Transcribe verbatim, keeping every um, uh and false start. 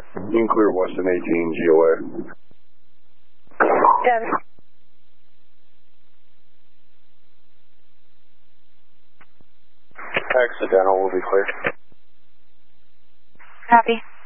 You can clear Weston eighteen, G O A. Devin. Accidental will be clear. Copy.